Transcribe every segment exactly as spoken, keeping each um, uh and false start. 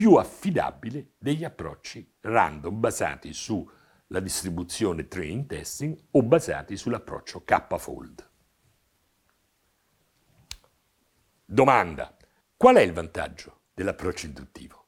più affidabile degli approcci random basati sulla distribuzione training testing o basati sull'approccio K-fold. Domanda: qual è il vantaggio dell'approccio induttivo?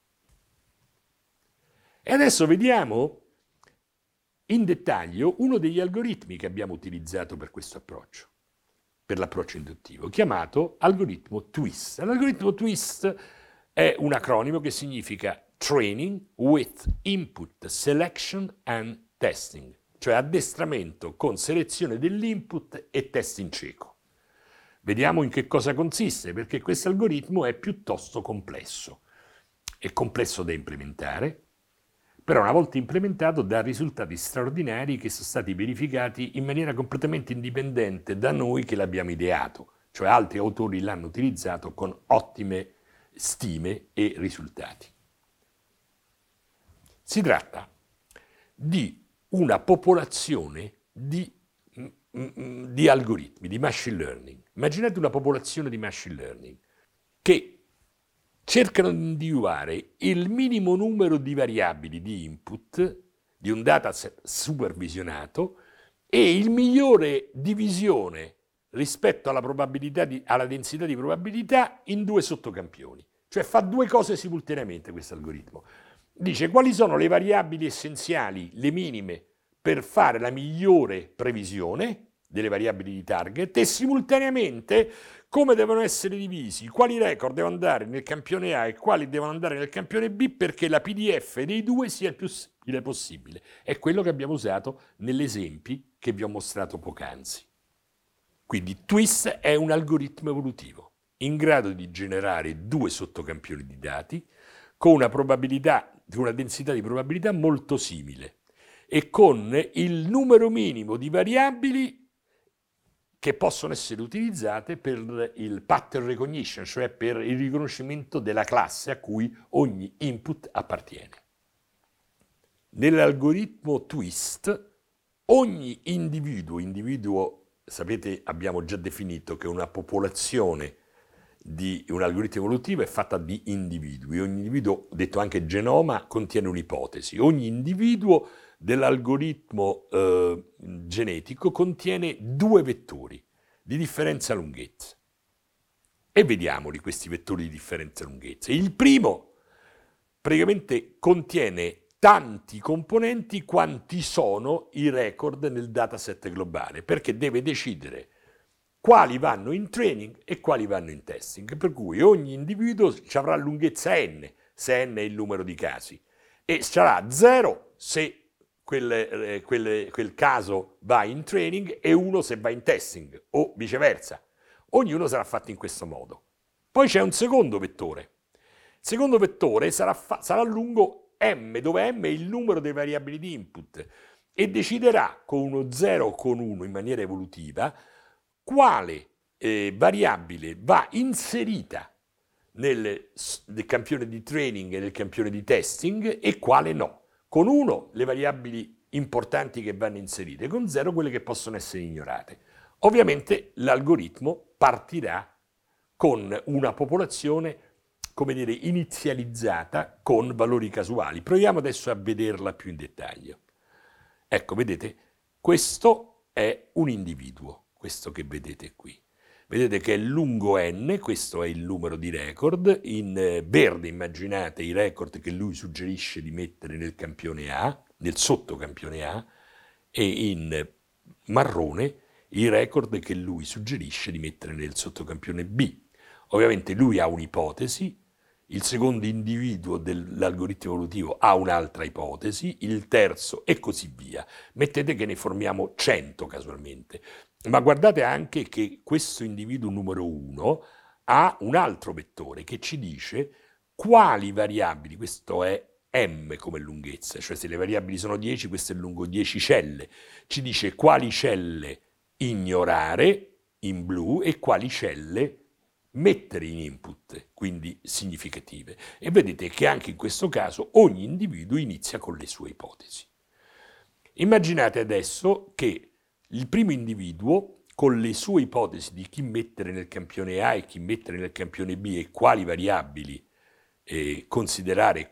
E adesso vediamo in dettaglio uno degli algoritmi che abbiamo utilizzato per questo approccio, per l'approccio induttivo, chiamato algoritmo TWIST. L'algoritmo TWIST è un acronimo che significa Training with Input Selection and Testing, cioè addestramento con selezione dell'input e testing cieco. Vediamo in che cosa consiste, perché questo algoritmo è piuttosto complesso. È complesso da implementare, però una volta implementato dà risultati straordinari che sono stati verificati in maniera completamente indipendente da noi che l'abbiamo ideato, cioè altri autori l'hanno utilizzato con ottime stime e risultati. Si tratta di una popolazione di, di algoritmi, di machine learning. Immaginate una popolazione di machine learning che cercano di individuare il minimo numero di variabili di input di un dataset supervisionato e il migliore divisione rispetto alla, probabilità di, alla densità di probabilità in due sottocampioni. Cioè fa due cose simultaneamente questo algoritmo. Dice quali sono le variabili essenziali, le minime, per fare la migliore previsione delle variabili di target e simultaneamente come devono essere divisi, quali record devono andare nel campione A e quali devono andare nel campione B perché la P D F dei due sia il più simile possibile. È quello che abbiamo usato negli esempi che vi ho mostrato poc'anzi. Quindi TWIST è un algoritmo evolutivo in grado di generare due sottocampioni di dati con una probabilità, una densità di probabilità molto simile e con il numero minimo di variabili che possono essere utilizzate per il pattern recognition, cioè per il riconoscimento della classe a cui ogni input appartiene. Nell'algoritmo TWIST ogni individuo, individuo, sapete, abbiamo già definito che una popolazione di un algoritmo evolutivo è fatta di individui. Ogni individuo, detto anche genoma, contiene un'ipotesi. Ogni individuo dell'algoritmo eh, genetico contiene due vettori di differenza lunghezza. E vediamoli questi vettori di differenza lunghezza. Il primo praticamente contiene tanti componenti quanti sono i record nel dataset globale, perché deve decidere quali vanno in training e quali vanno in testing, per cui ogni individuo avrà lunghezza n, se n è il numero di casi, e sarà zero se quel, eh, quel, quel caso va in training e uno se va in testing, o viceversa. Ognuno sarà fatto in questo modo. Poi c'è un secondo vettore. Il secondo vettore sarà, sarà lungo m, dove m è il numero delle variabili di input, e deciderà con uno zero o con uno in maniera evolutiva quale eh, variabile va inserita nel, nel campione di training e nel campione di testing e quale no. Con uno le variabili importanti che vanno inserite, con zero quelle che possono essere ignorate. Ovviamente l'algoritmo partirà con una popolazione, come dire, inizializzata con valori casuali. Proviamo adesso a vederla più in dettaglio. Ecco, vedete, questo è un individuo, questo che vedete qui. Vedete che è lungo n, questo è il numero di record, in verde immaginate i record che lui suggerisce di mettere nel campione A, nel sottocampione A, e in marrone i record che lui suggerisce di mettere nel sottocampione B. Ovviamente lui ha un'ipotesi, il secondo individuo dell'algoritmo evolutivo ha un'altra ipotesi, il terzo e così via. Mettete che ne formiamo cento casualmente. Ma guardate anche che questo individuo numero uno ha un altro vettore che ci dice quali variabili, questo è m come lunghezza, cioè se le variabili sono dieci, questo è lungo dieci celle, ci dice quali celle ignorare in blu e quali celle mettere in input, quindi significative. E vedete che anche in questo caso ogni individuo inizia con le sue ipotesi. Immaginate adesso che il primo individuo, con le sue ipotesi di chi mettere nel campione A e chi mettere nel campione B e quali variabili eh, considerare